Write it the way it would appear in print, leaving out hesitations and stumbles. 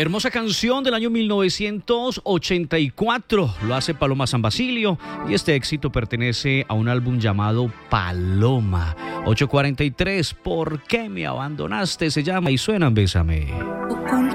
Hermosa canción del año 1984, lo hace Paloma San Basilio y este éxito pertenece a un álbum llamado Paloma. 8:43, ¿por qué me abandonaste? Se llama y suena en Bésame.